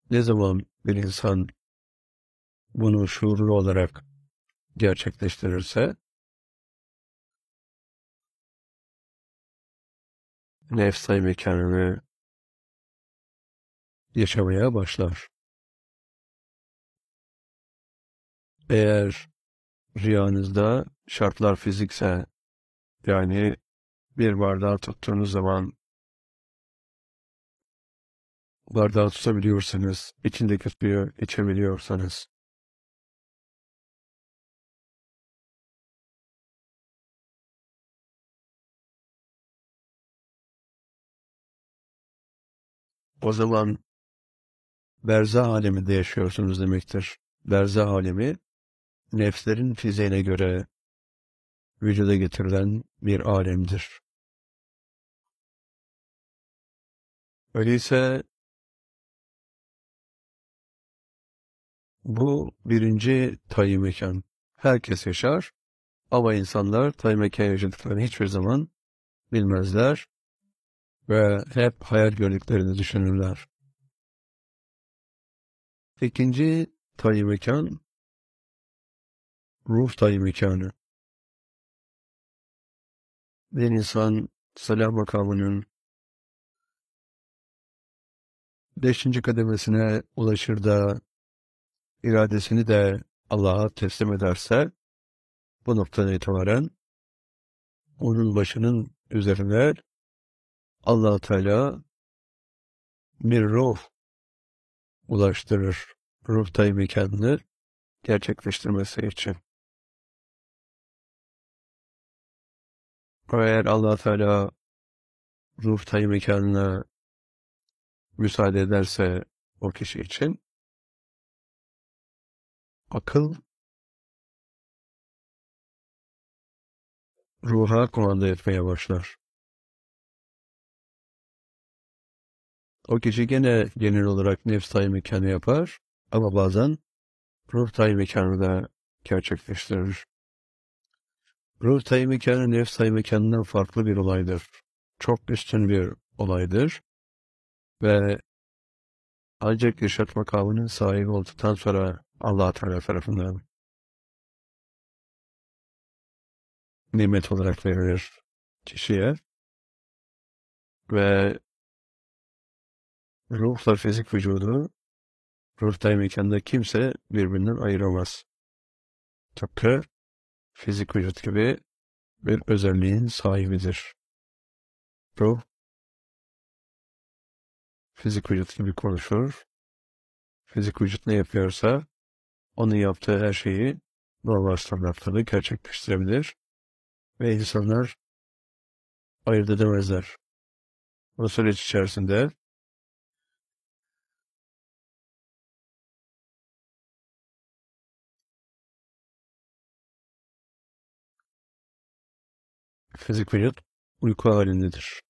Ne zaman bir insan bunu şuurlu olarak gerçekleştirirse, nefs mekanını yaşamaya başlar. Eğer rüyanızda şartlar fizikse, yani bir bardağı tuttuğunuz zaman bardağı tutabiliyorsanız, içindeki suyu içebiliyorsanız, o zaman berzah aleminde yaşıyorsunuz demektir. Berzah alemi, nefslerin fiziğine göre vücuda getirilen bir alemdir. Öyleyse bu birinci tayyi mekan. Herkes yaşar ama insanlar tayyi mekan yaşadıklarını hiçbir zaman bilmezler ve hep hayal gördüklerini düşünürler. İkinci tayyi mekan, ruh tayyi mekanı. Bir insan salah makamının 5. kademesine ulaşır da iradesini de Allah'a teslim ederse, bu noktadan itibaren onun başının üzerine Allah Teala bir ruh ulaştırır. Ruh tayyi mekanını gerçekleştirmesi için. Eğer Allah Teala ruh tayyi mekanına müsaade ederse o kişi için, akıl ruha kumanda etmeye başlar. O kişi gene genel olarak nefs tayyi mekanı yapar ama bazen ruh tayyi mekanı da gerçekleştirir. Ruh tayyi mekanı nefs tayyi mekanından farklı bir olaydır. Çok üstün bir olaydır ve ancak irşad makamının sahibi olduktan sonra Allah Teala tarafından nimet olarak verilir kişiye ve ruhla fizik vücudu, ruhtay mekanda kimse birbirinden ayıramaz. Tıpkı fizik vücut gibi bir özelliğin sahibidir. Ruh, fizik vücut gibi konuşur. Fizik vücut ne yapıyorsa, onun yaptığı her şeyi normal standartlarda gerçekleştirebilir ve insanlar ayırt edemezler. Bu süreç içerisinde fizik vücut uyku halindedir.